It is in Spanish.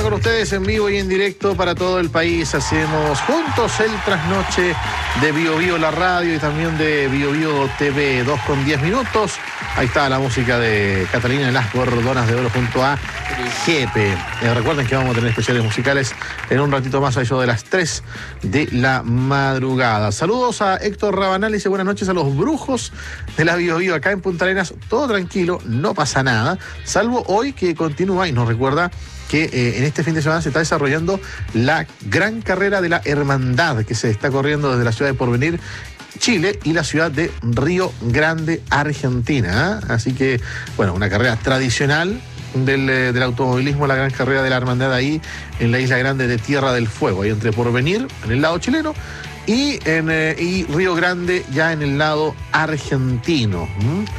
para ustedes en vivo y en directo para todo el país. Hacemos juntos el trasnoche de Bio Bio la radio y también de Bio Bio TV. 2:10. Ahí está la música de Catalina de las Gordonas de Oro junto a Jepe. Recuerden que vamos a tener especiales musicales en un ratito más, a eso de las 3 de la madrugada. Saludos a Héctor Rabanal, dice buenas noches a los brujos de la Bio Bio acá en Punta Arenas. Todo tranquilo, no pasa nada, salvo hoy que continúa y nos recuerda que en este fin de semana se está desarrollando la gran carrera de la Hermandad que se está corriendo desde la ciudad de Porvenir, Chile, y la ciudad de Río Grande, Argentina. Así que, bueno, una carrera tradicional del automovilismo, la gran carrera de la Hermandad ahí en la Isla Grande de Tierra del Fuego, ahí entre Porvenir, en el lado chileno, y Río Grande ya en el lado argentino.